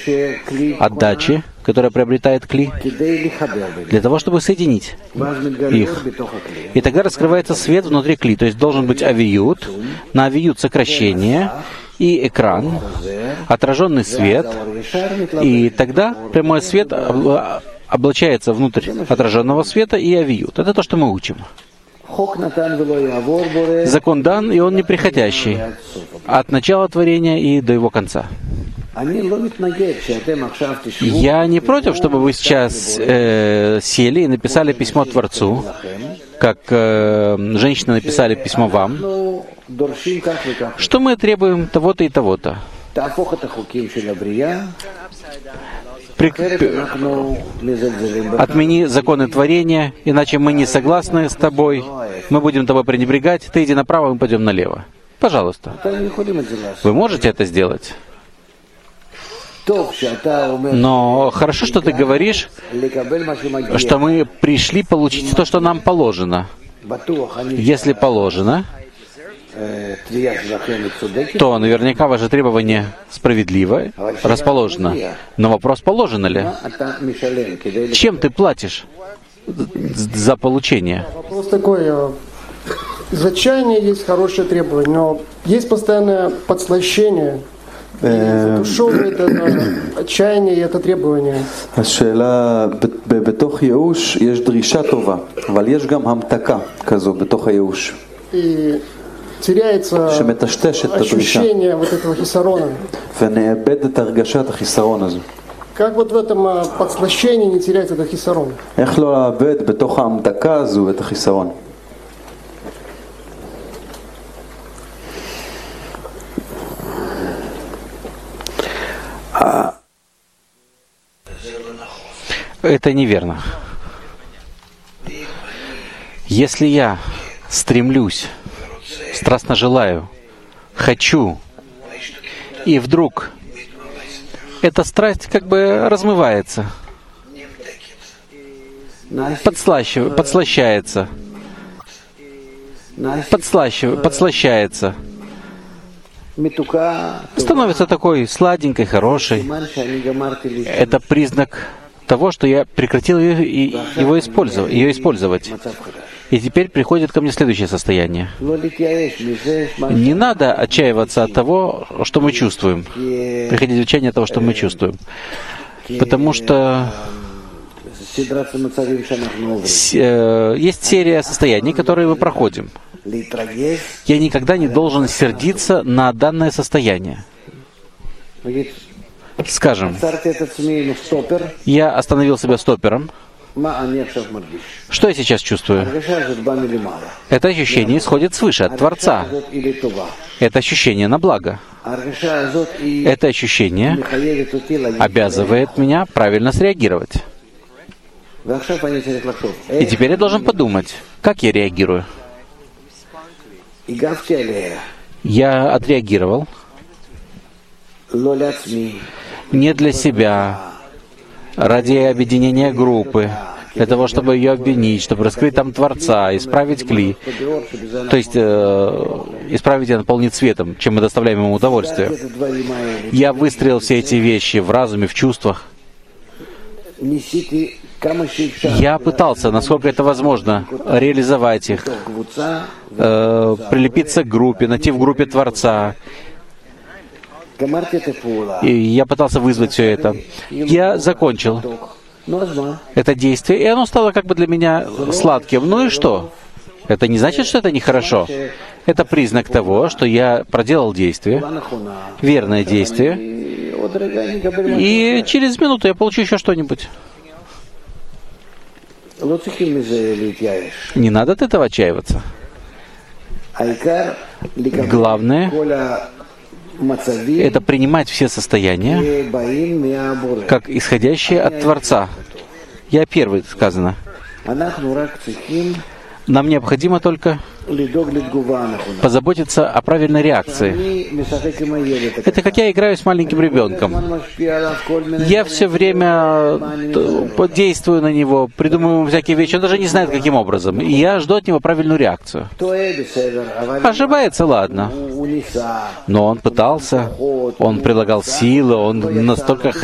отдачи, которая приобретает кли, для того, чтобы соединить их. И тогда раскрывается свет внутри кли, то есть должен быть авиют, на авиют сокращение и экран, отраженный свет, и тогда прямой свет облачается внутрь отраженного света и авиют. Это то, что мы учим. Закон дан, и он неприходящий, от начала творения и до его конца. Я не против, чтобы вы сейчас сели и написали письмо Творцу, как женщины написали письмо вам, что мы требуем того-то и того-то. Отмени законы творения, иначе мы не согласны с тобой, мы будем тобой пренебрегать, ты иди направо, мы пойдем налево. Пожалуйста. Вы можете это сделать? Но хорошо, что ты говоришь, что мы пришли получить то, что нам положено. Если положено, то наверняка ваше требование справедливое, расположено. Но вопрос, положено ли? Чем ты платишь за получение? Вопрос такой. Из отчаяния есть хорошее требование, но есть постоянное подслащение. Душевное это отчаяние и это требование. השאלה, בתוך ייאוש יש דרישה טובה, אבל יש גם המתקה כזו בתוך הייאוש. Теряется ощущение вот этого хисарона. ונאבד את הרגשת החיסרון הזו. Как вот в этом подслащении не терять этот хисарон? איך לא לאבד בתוך ההמתקה הזו את החיסרון? Это неверно. Если я стремлюсь, страстно желаю, хочу, и вдруг эта страсть как бы размывается, подслащается, становится такой сладенькой, хорошей. Это признак того, что я прекратил ее использовать. И теперь приходит ко мне следующее состояние. Не надо отчаиваться от того, что мы чувствуем. Приходить в отчаяние от того, что мы чувствуем. Потому что есть серия состояний, которые мы проходим. Я никогда не должен сердиться на данное состояние. Скажем, я остановил себя стопером. Что я сейчас чувствую? Это ощущение исходит свыше, от Творца. Это ощущение на благо. Это ощущение обязывает меня правильно среагировать. И теперь я должен подумать, как я реагирую. Я отреагировал не для себя, ради объединения группы, для того, чтобы ее обвинить, чтобы раскрыть там Творца, исправить кли, то есть исправить и наполнить светом, чем мы доставляем ему удовольствие. Я выстроил все эти вещи в разуме, в чувствах. Я пытался, насколько это возможно, реализовать их, прилепиться к группе, найти в группе Творца. И я пытался вызвать все это. Я закончил это действие, и оно стало как бы для меня сладким. Ну и что? Это не значит, что это нехорошо. Это признак того, что я проделал действие, верное действие, и через минуту я получу еще что-нибудь. Не надо от этого отчаиваться. Главное — это принимать все состояния как исходящие от Творца. Я первый, сказано. Нам необходимо только позаботиться о правильной реакции. Это как я играю с маленьким ребенком. Я все время действую на него, придумываю ему всякие вещи, он даже не знает, каким образом. И я жду от него правильную реакцию. Ошибается, ладно. Но он пытался, он прилагал силы, он настолько